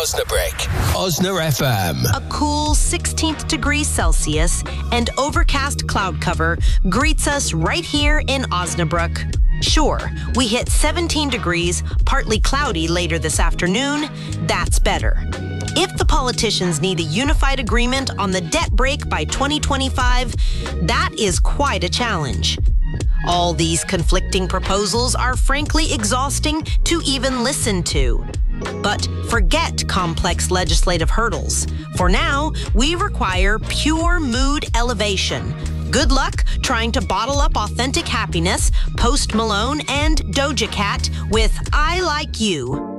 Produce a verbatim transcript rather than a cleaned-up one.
Osnabrück. Osna F M. A cool sixteenth degree Celsius and overcast cloud cover greets us right here in Osnabrück. Sure, we hit seventeen degrees, partly cloudy later this afternoon. That's better. If the politicians need a unified agreement on the debt brake by twenty twenty-five, that is quite a challenge. All these conflicting proposals are frankly exhausting to even listen to. But forget complex legislative hurdles. For now, we require pure mood elevation. Good luck trying to bottle up authentic happiness, Post Malone and Doja Cat with I Like You.